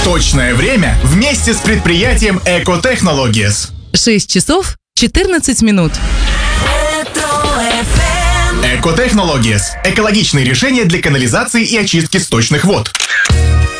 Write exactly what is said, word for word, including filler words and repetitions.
Точное время вместе с предприятием Экотехнологиес. шесть часов четырнадцать минут. Экотехнологиес. Экологичные решения для канализации и очистки сточных вод.